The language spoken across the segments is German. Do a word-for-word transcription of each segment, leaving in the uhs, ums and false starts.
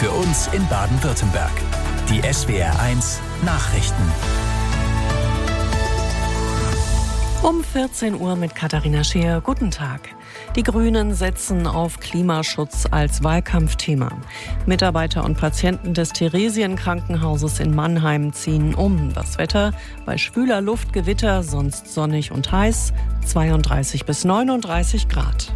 Für uns in Baden-Württemberg. Die S W R eins Nachrichten. Um vierzehn Uhr mit Katharina Scheer. Guten Tag. Die Grünen setzen auf Klimaschutz als Wahlkampfthema. Mitarbeiter und Patienten des Theresienkrankenhauses in Mannheim ziehen um. Das Wetter bei schwüler Luft, Gewitter, sonst sonnig und heiß, zweiunddreißig bis neununddreißig Grad.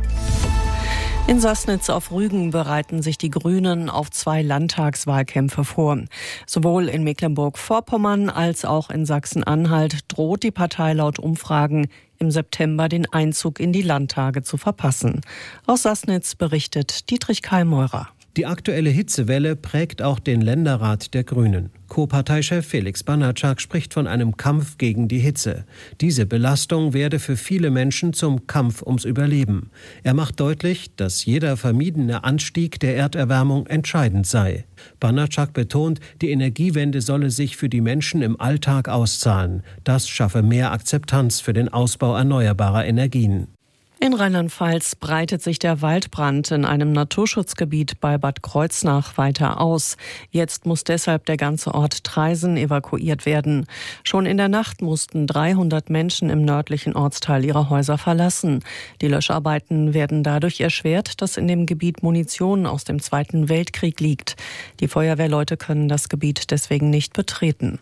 In Sassnitz auf Rügen bereiten sich die Grünen auf zwei Landtagswahlkämpfe vor. Sowohl in Mecklenburg-Vorpommern als auch in Sachsen-Anhalt droht die Partei laut Umfragen im September den Einzug in die Landtage zu verpassen. Aus Sassnitz berichtet Dietrich Karl-Meurer. Die aktuelle Hitzewelle prägt auch den Länderrat der Grünen. Co-Parteichef Felix Banatschak spricht von einem Kampf gegen die Hitze. Diese Belastung werde für viele Menschen zum Kampf ums Überleben. Er macht deutlich, dass jeder vermiedene Anstieg der Erderwärmung entscheidend sei. Banatschak betont, die Energiewende solle sich für die Menschen im Alltag auszahlen. Das schaffe mehr Akzeptanz für den Ausbau erneuerbarer Energien. In Rheinland-Pfalz breitet sich der Waldbrand in einem Naturschutzgebiet bei Bad Kreuznach weiter aus. Jetzt muss deshalb der ganze Ort Traisen evakuiert werden. Schon in der Nacht mussten dreihundert Menschen im nördlichen Ortsteil ihre Häuser verlassen. Die Löscharbeiten werden dadurch erschwert, dass in dem Gebiet Munition aus dem Zweiten Weltkrieg liegt. Die Feuerwehrleute können das Gebiet deswegen nicht betreten.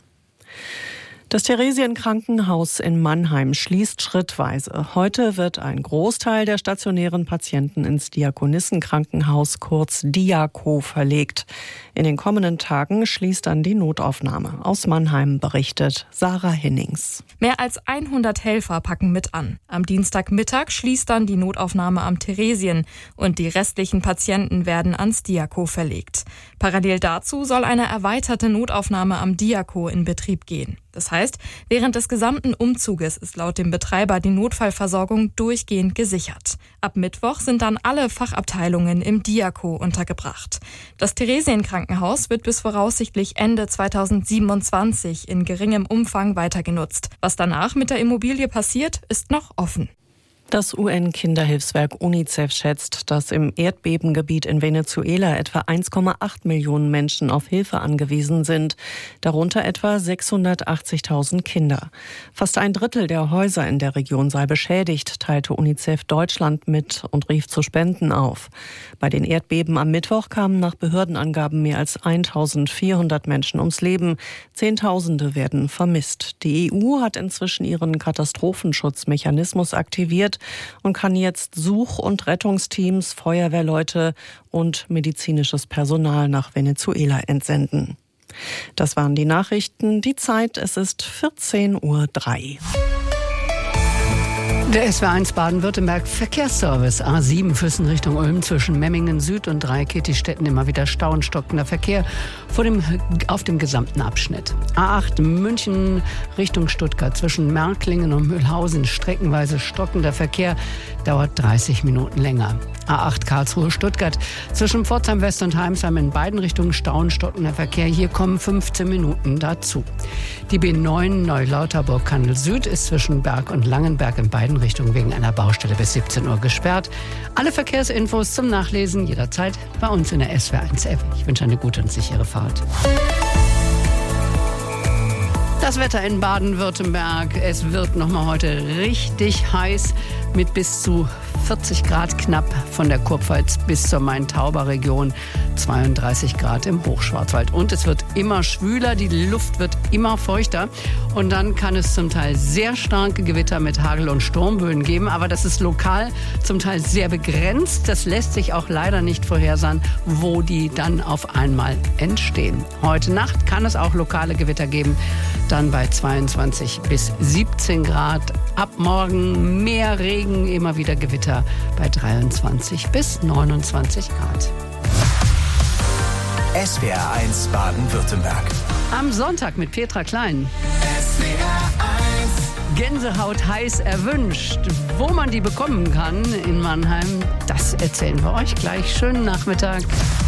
Das Theresienkrankenhaus in Mannheim schließt schrittweise. Heute wird ein Großteil der stationären Patienten ins Diakonissenkrankenhaus, kurz Diako, verlegt. In den kommenden Tagen schließt dann die Notaufnahme. Aus Mannheim berichtet Sarah Hennings. Mehr als hundert Helfer packen mit an. Am Dienstagmittag schließt dann die Notaufnahme am Theresien und die restlichen Patienten werden ans Diako verlegt. Parallel dazu soll eine erweiterte Notaufnahme am Diako in Betrieb gehen. Das heißt, während des gesamten Umzuges ist laut dem Betreiber die Notfallversorgung durchgehend gesichert. Ab Mittwoch sind dann alle Fachabteilungen im Diako untergebracht. Das Theresienkrankenhaus wird bis voraussichtlich Ende zweitausendsiebenundzwanzig in geringem Umfang weiter genutzt. Was danach mit der Immobilie passiert, ist noch offen. Das U N-Kinderhilfswerk UNICEF schätzt, dass im Erdbebengebiet in Venezuela etwa eins Komma acht Millionen Menschen auf Hilfe angewiesen sind, darunter etwa sechshundertachtzigtausend Kinder. Fast ein Drittel der Häuser in der Region sei beschädigt, teilte UNICEF Deutschland mit und rief zu Spenden auf. Bei den Erdbeben am Mittwoch kamen nach Behördenangaben mehr als eintausendvierhundert Menschen ums Leben. Zehntausende werden vermisst. Die E U hat inzwischen ihren Katastrophenschutzmechanismus aktiviert und kann jetzt Such- und Rettungsteams, Feuerwehrleute und medizinisches Personal nach Venezuela entsenden. Das waren die Nachrichten. Die Zeit, es ist vierzehn Uhr drei. Der S W R eins Baden-Württemberg Verkehrsservice. A sieben Füssen Richtung Ulm zwischen Memmingen Süd und Dreikäthistetten immer wieder Stau und stockender Verkehr vor dem, auf dem gesamten Abschnitt. A acht München Richtung Stuttgart zwischen Märklingen und Mühlhausen streckenweise stockender Verkehr, dauert dreißig Minuten länger. A acht Karlsruhe Stuttgart zwischen Pforzheim West und Heimsheim in beiden Richtungen Stau und stockender Verkehr. Hier kommen fünfzehn Minuten dazu. Die B neun Neulauterburg-Kandel Süd ist zwischen Berg und Langenberg in beiden Richtungen wegen einer Baustelle bis siebzehn Uhr gesperrt. Alle Verkehrsinfos zum Nachlesen jederzeit bei uns in der S W R eins App. Ich wünsche eine gute und sichere Fahrt. Das Wetter in Baden-Württemberg. Es wird nochmal heute richtig heiß mit bis zu vierzig Grad knapp von der Kurpfalz bis zur Main-Tauber-Region, zweiunddreißig Grad im Hochschwarzwald. Und es wird immer schwüler, die Luft wird immer feuchter. Und dann kann es zum Teil sehr starke Gewitter mit Hagel- und Sturmböen geben. Aber das ist lokal zum Teil sehr begrenzt. Das lässt sich auch leider nicht vorhersagen, wo die dann auf einmal entstehen. Heute Nacht kann es auch lokale Gewitter geben, dann bei zweiundzwanzig bis siebzehn Grad. Ab morgen mehr Regen, immer wieder Gewitter bei dreiundzwanzig bis neunundzwanzig Grad. S W R eins Baden-Württemberg. Am Sonntag mit Petra Klein. S W R eins. Gänsehaut heiß erwünscht. Wo man die bekommen kann in Mannheim, das erzählen wir euch gleich. Schönen Nachmittag.